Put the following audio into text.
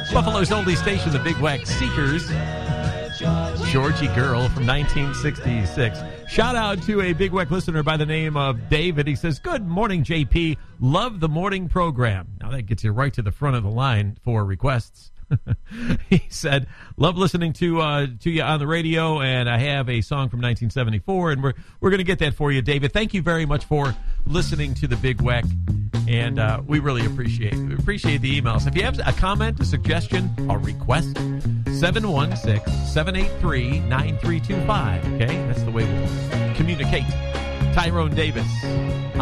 Buffalo's oldie station, the Big Wax Seekers. Georgie Girl from 1966. Shout out to a Big Weck listener by the name of David. He says, good morning, JP. Love the morning program. Now that gets you right to the front of the line for requests. He said, love listening to you on the radio, and I have a song from 1974, and we're going to get that for you, David. Thank you very much for listening to the Big Weck, and we really appreciate the emails. If you have a comment, a suggestion, a request, 716-783-9325. Okay, that's the way we'll communicate. Tyrone Davis